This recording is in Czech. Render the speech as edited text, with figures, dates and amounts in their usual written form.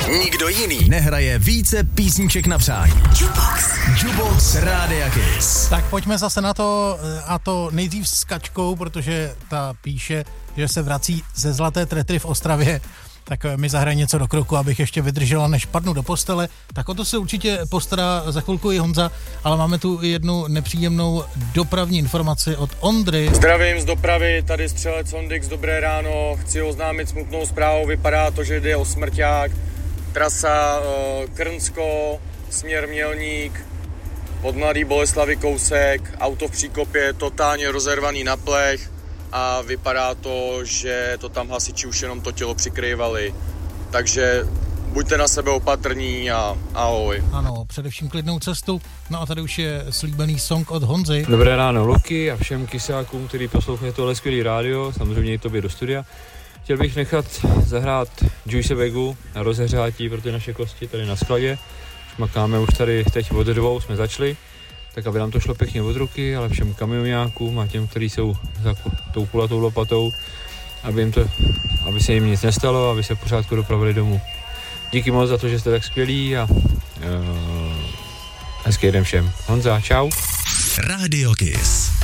Nikdo jiný nehraje více písniček na přání. Jukebox Rádia Kiss. Tak pojďme zase na to, a to nejdřív s Kačkou, protože ta píše, že se vrací ze Zlaté Tretry v Ostravě, tak mi zahraje něco do kroku, abych ještě vydržela, než padnu do postele. Tak o to se určitě postará za chvilku i Honza, ale máme tu jednu nepříjemnou dopravní informaci od Ondry. Zdravím z dopravy, tady střelec Ondix, dobré ráno. Chci oznámit smutnou zprávu, vypadá to, že jde o smrťák. Trasa Krnsko, směr Mělník, od Mladý Boleslavi kousek, auto v příkopě, totálně rozervaný na plech a vypadá to, že to tam hasiči už jenom to tělo přikrývali. Takže buďte na sebe opatrní a ahoj. Ano, především klidnou cestu. No a tady už je slíbený song od Honzy. Dobré ráno Luky a všem kysákům, který poslouchají tohle skvělý rádio, samozřejmě i tobě do studia. Chtěl bych nechat zahrát Juice Vegu na rozehřátí pro ty naše kosti tady na skladě. Makáme už tady teď od 2, jsme začali, tak aby nám to šlo pěkně od ruky, ale všem kamionňákům a těm, kteří jsou za tou kulatou lopatou, aby se jim nic nestalo, aby se v pořádku dopravili domů. Díky moc za to, že jste tak skvělí a hezký den všem. Honza, čau. Radio Kiss.